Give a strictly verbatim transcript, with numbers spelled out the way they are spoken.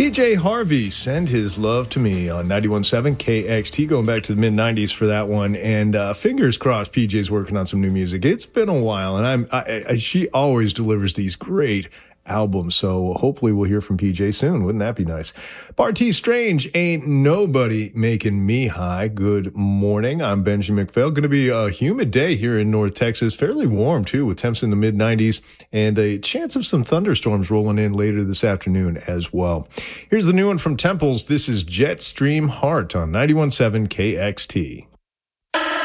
P J Harvey, Send His Love to Me on ninety-one point seven K X T, going back to the mid nineties for that one. And uh, fingers crossed, P J's working on some new music. It's been a while, and I'm I, I, she always delivers these great albums. So hopefully we'll hear from P J soon. Wouldn't that be nice? Barty Strange, Ain't Nobody Making Me High. Good morning. I'm Benjamin McPhail. Going to be a humid day here in North Texas. Fairly warm, too, with temps in the mid nineties and a chance of some thunderstorms rolling in later this afternoon as well. Here's the new one from Temples. This is Jetstream Heart on ninety-one point seven K X T.